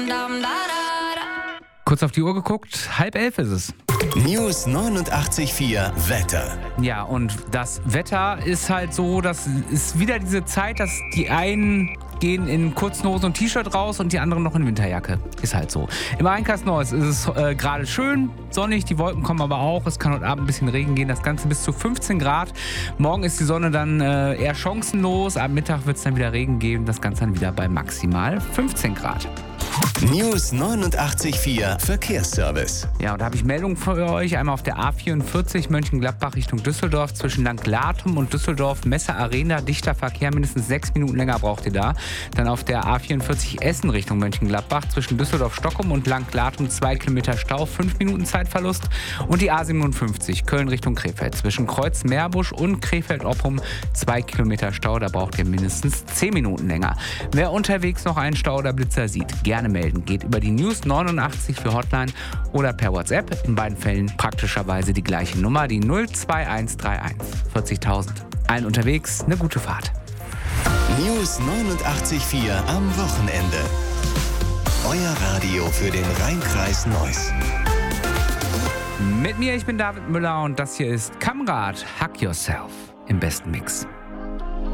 Kurz auf die Uhr geguckt, 10:30 ist es. News 89.4 Wetter. Ja, und das Wetter ist halt so, das ist wieder diese Zeit, dass die einen gehen in kurzen Hosen und T-Shirt raus und die anderen noch in Winterjacke. Ist halt so. Im Rhein-Karst-Neues ist es gerade schön, sonnig, die Wolken kommen aber auch. Es kann heute Abend ein bisschen Regen gehen, das Ganze bis zu 15 Grad. Morgen ist die Sonne dann eher chancenlos, am Mittag wird es dann wieder Regen geben, das Ganze dann wieder bei maximal 15 Grad. News 89.4 Verkehrsservice. Ja, und da habe ich Meldungen für euch. Einmal auf der A44 Mönchengladbach Richtung Düsseldorf zwischen Langlatum und Düsseldorf Messe Arena. Dichter Verkehr, mindestens 6 Minuten länger braucht ihr da. Dann auf der A44 Essen Richtung Mönchengladbach zwischen Düsseldorf-Stockholm und Langlatum 2 Kilometer Stau, 5 Minuten Zeitverlust. Und die A57 Köln Richtung Krefeld zwischen Kreuz-Meerbusch und Krefeld-Oppum 2 Kilometer Stau. Da braucht ihr mindestens 10 Minuten länger. Wer unterwegs noch einen Stau oder Blitzer sieht, gerne melden. Geht über die News 89 für Hotline oder per WhatsApp. In beiden Fällen praktischerweise die gleiche Nummer, die 02131 40.000. Allen unterwegs eine gute Fahrt. News 89.4 am Wochenende. Euer Radio für den Rhein-Kreis Neuss. Mit mir, ich bin David Müller und das hier ist Kamrad Hack Yourself im besten Mix.